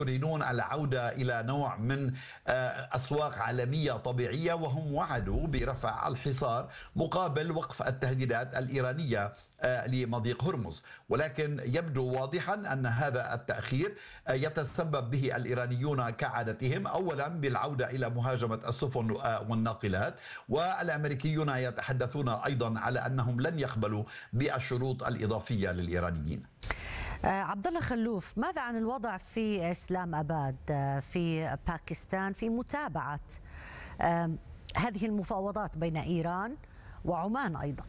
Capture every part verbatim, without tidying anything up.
يريدون العودة إلى نوع من أسواق عالمية طبيعية، وهم وعدوا برفع الحصار مقابل وقف التهديدات الإيرانية لمضيق هرمز. ولكن يبدو واضحا أن هذا التأخير يتسبب به الإيرانيون كعادتهم، أولا بالعودة إلى مهاجمة السفن والناقلات، والأمريكيون يتحدثون أيضا على أنهم لن يقبلوا بالشروط الإضافية للإيرانيين. عبد الله خلوف، ماذا عن الوضع في إسلام آباد في باكستان في متابعة هذه المفاوضات بين إيران وعمان أيضا؟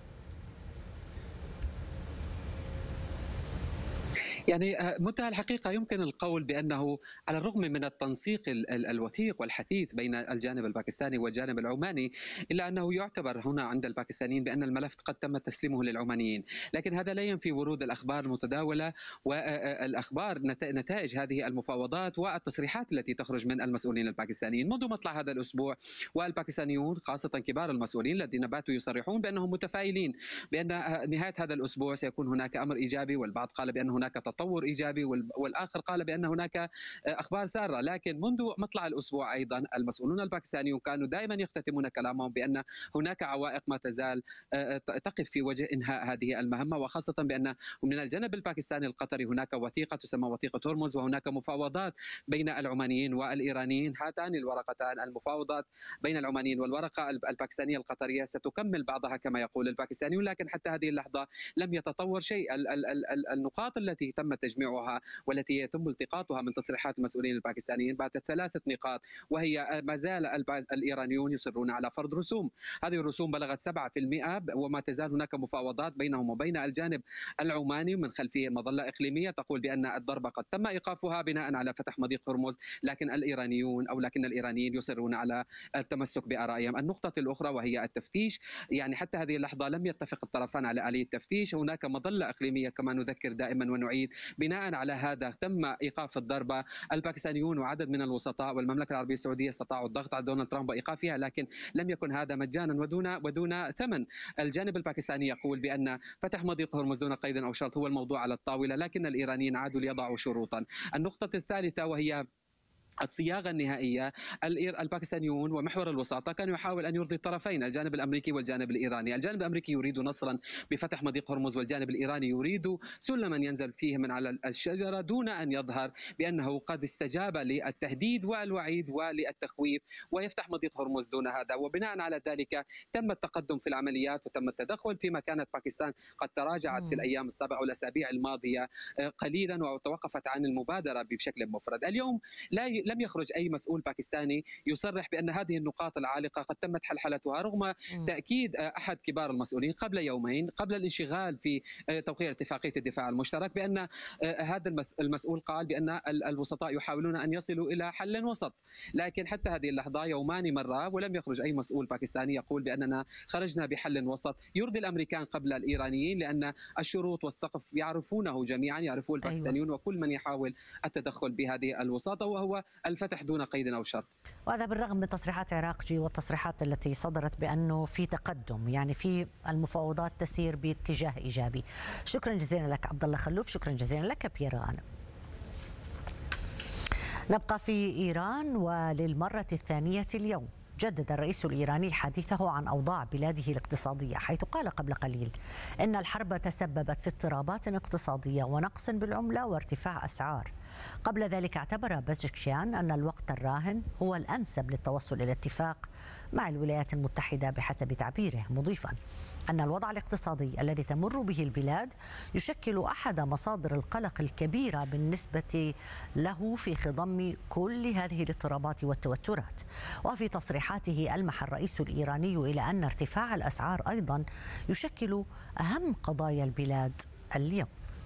يعني منتهى الحقيقة يمكن القول بأنه على الرغم من التنسيق الوثيق والحثيث بين الجانب الباكستاني والجانب العماني، إلا أنه يعتبر هنا عند الباكستانيين بأن الملف قد تم تسليمه للعمانيين، لكن هذا لا ينفي ورود الأخبار المتداولة والأخبار نتائج هذه المفاوضات والتصريحات التي تخرج من المسؤولين الباكستانيين منذ مطلع هذا الأسبوع. والباكستانيون خاصة كبار المسؤولين الذين باتوا يصرحون بأنهم متفائلين بأن نهاية هذا الأسبوع سيكون هناك أمر إيجابي، والبعض قال بأن هناك تطور إيجابي والآخر قال بأن هناك أخبار سارة. لكن منذ مطلع الأسبوع أيضا المسؤولون الباكستانيون كانوا دائما يختتمون كلامهم بأن هناك عوائق ما تزال تقف في وجه إنهاء هذه المهمة، وخاصة بأن من الجانب الباكستاني القطري هناك وثيقة تسمى وثيقة هرمز، وهناك مفاوضات بين العمانيين والإيرانيين. هاتان الورقتان المفاوضات بين العمانيين والورقة الباكستانية القطرية ستكمل بعضها كما يقول الباكستانيون، لكن حتى هذه اللحظة لم يتطور شيء. النقاط التي تم تجميعها والتي يتم التقاطها من تصريحات المسؤولين الباكستانيين باتت ثلاثة نقاط، وهي ما زال الإيرانيون يصرون على فرض رسوم. هذه الرسوم بلغت سبعة بالمئة، وما تزال هناك مفاوضات بينهم وبين الجانب العماني من خلفه مظلة إقليمية تقول بأن الضربة قد تم إيقافها بناء على فتح مضيق هرمز، لكن الإيرانيون أو لكن الإيرانيين يصرون على التمسك بآرائهم. النقطة الأخرى وهي التفتيش، يعني حتى هذه اللحظة لم يتفق الطرفان على آلية التفتيش. هناك مظلة إقليمية كما نذكر دائما ونعيد، بناء على هذا تم إيقاف الضربة. الباكستانيون وعدد من الوسطاء والمملكة العربية السعودية استطاعوا الضغط على دونالد ترامب وإيقافها، لكن لم يكن هذا مجانا ودون ودون ثمن. الجانب الباكستاني يقول بأن فتح مضيق هرمز دون قيد أو شرط هو الموضوع على الطاولة، لكن الإيرانيين عادوا ليضعوا شروطا. النقطة الثالثة وهي الصياغة النهائية، الباكستانيون ومحور الوساطة كانوا يحاول أن يرضي الطرفين، الجانب الأمريكي والجانب الإيراني. الجانب الأمريكي يريد نصرا بفتح مضيق هرمز، والجانب الإيراني يريد سلما ينزل فيه من على الشجرة دون أن يظهر بأنه قد استجاب للتهديد والوعيد وللتخويف ويفتح مضيق هرمز دون هذا. وبناء على ذلك تم التقدم في العمليات وتم التدخل، فيما كانت باكستان قد تراجعت في الأيام السابعة والأسابيع الماضية قليلا وتوقفت عن المبادرة بشكل مفرد. اليوم لا لم يخرج أي مسؤول باكستاني يصرح بأن هذه النقاط العالقة قد تمت حلحلتها، رغم تأكيد أحد كبار المسؤولين قبل يومين قبل الانشغال في توقيع اتفاقية الدفاع المشترك بأن هذا المسؤول قال بأن الوسطاء يحاولون أن يصلوا إلى حل وسط. لكن حتى هذه اللحظة يومان مرة ولم يخرج أي مسؤول باكستاني يقول بأننا خرجنا بحل وسط يرضي الأمريكان قبل الإيرانيين، لأن الشروط والسقف يعرفونه جميعا، يعرفوه الباكستانيون وكل من يحاول التدخل بهذه الوساطة، وهو الفتح دون قيد أو شرط. وهذا بالرغم من تصريحات عراقجي والتصريحات التي صدرت بأنه في تقدم، يعني في المفاوضات تسير باتجاه إيجابي. شكرا جزيلا لك عبد الله خلوف، شكرا جزيلا لك بيير غانم. نبقى في إيران، وللمرة الثانية اليوم جدد الرئيس الإيراني حديثه عن أوضاع بلاده الاقتصادية، حيث قال قبل قليل إن الحرب تسببت في اضطرابات اقتصادية ونقص بالعملة وارتفاع أسعار. قبل ذلك اعتبر بازشكيان أن الوقت الراهن هو الأنسب للتوصل إلى اتفاق مع الولايات المتحدة بحسب تعبيره، مضيفا أن الوضع الاقتصادي الذي تمر به البلاد يشكل أحد مصادر القلق الكبيرة بالنسبة له في خضم كل هذه الاضطرابات والتوترات. وفي تصريحاته ألمح الرئيس الإيراني إلى أن ارتفاع الأسعار أيضا يشكل أهم قضايا البلاد اليوم.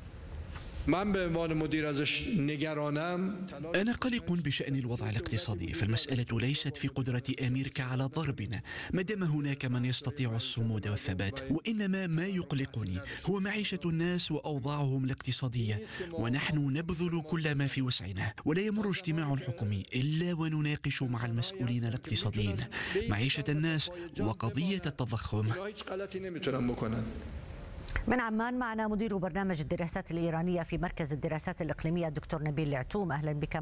أنا قلق بشأن الوضع الاقتصادي، فالمسألة ليست في قدرة أمريكا على ضربنا ما دام هناك من يستطيع الصمود والثبات، وإنما ما يقلقني هو معيشة الناس وأوضاعهم الاقتصادية، ونحن نبذل كل ما في وسعنا، ولا يمر اجتماع حكومي إلا ونناقش مع المسؤولين الاقتصاديين معيشة الناس وقضية التضخم. من عمان معنا مدير برنامج الدراسات الإيرانية في مركز الدراسات الإقليمية الدكتور نبيل العتوم. أهلا بك.